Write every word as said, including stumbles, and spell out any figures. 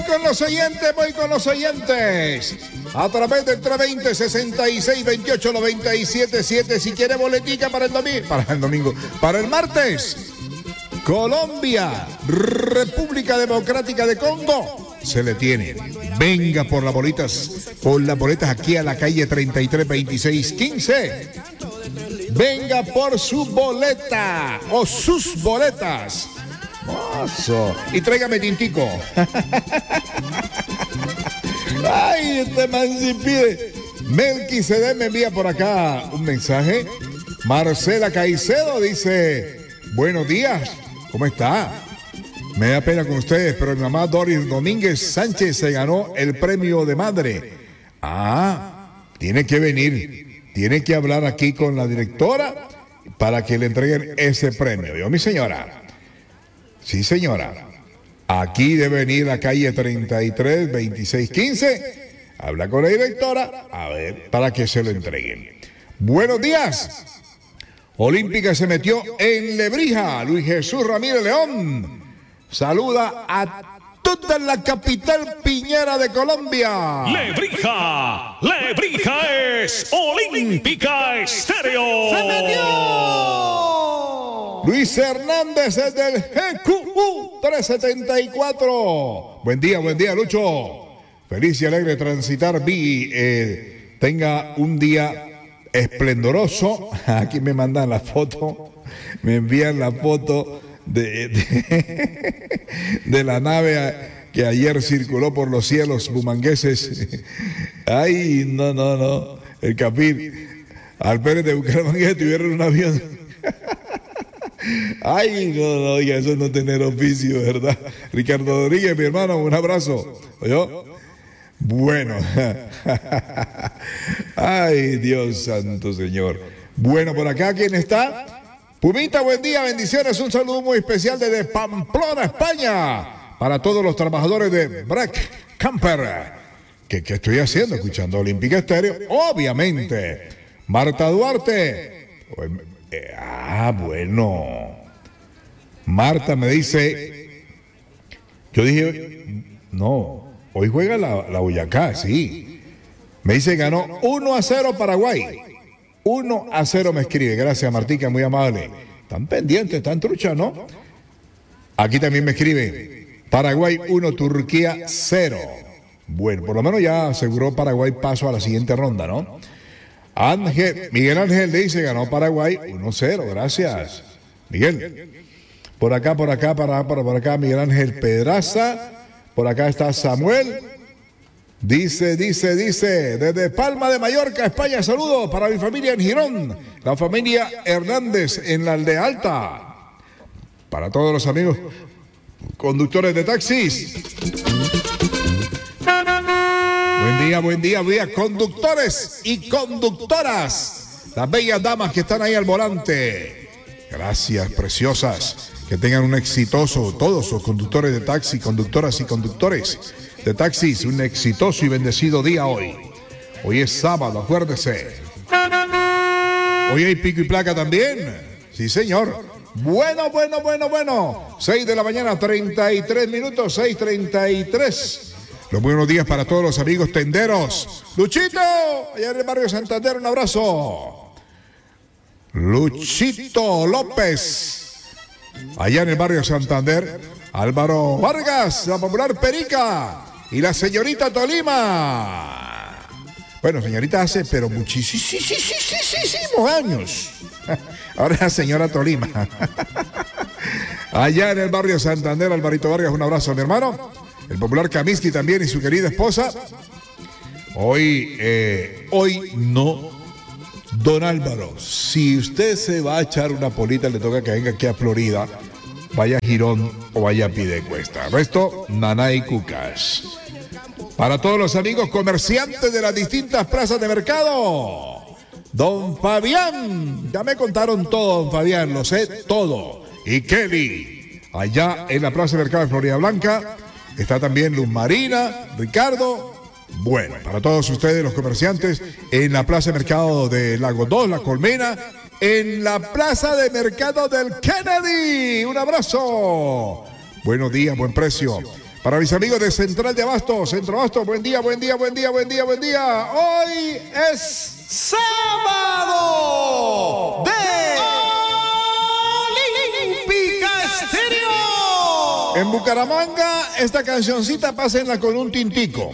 con los oyentes, voy con los oyentes. A través del tres veinte, sesenta y seis, veintiocho, noventa y siete, siete. Si quiere boletica para el domingo, para el domingo, para el martes. Colombia, República Democrática de Congo, se le tiene. Venga por las boletas, por las boletas aquí a la calle treinta y tres, veintiséis, quince. Venga por su boleta o sus boletas. Mozo. Y tráigame tintico. Ay, este man si pide. Melquisedec me envía por acá un mensaje. Marcela Caicedo dice: buenos días, ¿cómo está? Me da pena con ustedes, pero mi mamá Doris Domínguez Sánchez se ganó el premio de madre. Ah, tiene que venir, tiene que hablar aquí con la directora para que le entreguen ese premio. ¿Yo, mi señora? Sí, señora. Aquí debe venir a calle treinta y tres, veintiséis, quince. Habla con la directora, a ver, para que se lo entreguen. Buenos días. Olímpica se metió en Lebrija. Luis Jesús Ramírez León saluda a toda la capital piñera de Colombia. Lebrija, Lebrija es Olímpica Estéreo. ¡Se metió! Luis Hernández es del G Q U trescientos setenta y cuatro. Buen día, buen día, Lucho. Feliz y alegre transitar. Vi, eh, tenga un día esplendoroso. Aquí me mandan la foto, me envían la foto de, de, de la nave que ayer circuló por los cielos bumangueses. Ay, no, no, no. El Capil, al Pérez de Bucaramanga tuvieron un avión. Ay, no, no, oiga, eso es no tener oficio, ¿verdad? Ricardo Rodríguez, mi hermano, un abrazo. ¿Oyó? Bueno. Ay, Dios santo, Señor. Bueno, por acá, ¿quién está? Pumita, buen día, bendiciones. Un saludo muy especial desde Pamplona, España, para todos los trabajadores de Break Camper. ¿Qué, qué estoy haciendo? Escuchando Olímpica Estéreo, obviamente. Marta Duarte. Eh, ah, bueno. Marta me dice, yo dije, no, hoy juega la, la Boyacá, sí. Me dice, ganó uno a cero Paraguay. uno a cero me escribe. Gracias, Martica, muy amable. Están pendientes, están truchas, ¿no? Aquí también me escribe, Paraguay uno, Turquía cero. Bueno, por lo menos ya aseguró Paraguay paso a la siguiente ronda, ¿no? Ángel, Miguel Ángel dice, ganó Paraguay uno cero, gracias. Miguel, por acá, por acá, para, para, por acá, Miguel Ángel Pedraza, por acá está Samuel, dice, dice, dice, desde Palma de Mallorca, España, saludos para mi familia en Girón, la familia Hernández en la Aldea Alta, para todos los amigos conductores de taxis. Buen día, buen día, buen día, conductores y conductoras, las bellas damas que están ahí al volante. Gracias, preciosas, que tengan un exitoso, todos los conductores de taxi, conductoras y conductores de taxis, un exitoso y bendecido día hoy. Hoy es sábado, acuérdese. Hoy hay pico y placa también. Sí, señor. Bueno, bueno, bueno, bueno. seis de la mañana, treinta y tres minutos, seis treinta y tres. Los buenos días para todos los amigos tenderos. Luchito, allá en el barrio Santander, un abrazo. Luchito López, allá en el barrio Santander. Álvaro Vargas, la popular Perica. Y la señorita Tolima. Bueno, señorita hace, pero muchísimos años. Ahora es la señora Tolima. Allá en el barrio Santander, Alvarito Vargas, un abrazo, mi hermano. El popular Kaminsky también y su querida esposa. Hoy, eh, hoy no, don Álvaro, si usted se va a echar una polita, le toca que venga aquí a Florida, vaya a Girón o vaya a Piedecuesta. El resto, naná y cucas. Para todos los amigos comerciantes de las distintas plazas de mercado, don Fabián, ya me contaron todo, don Fabián, lo sé todo. Y Kelly, allá en la plaza de mercado de Florida Blanca, está también Luz Marina, Ricardo. Bueno, para todos ustedes los comerciantes, en la plaza de mercado de Lago dos, La Colmena, en la plaza de mercado del Kennedy. Un abrazo. Buenos días, buen precio. Para mis amigos de Central de Abasto, Centro Abasto, buen día, buen día, buen día, buen día, buen día. Hoy es sábado de Olímpica Estéreo. en Bucaramanga. Esta cancioncita pásenla con un tintico.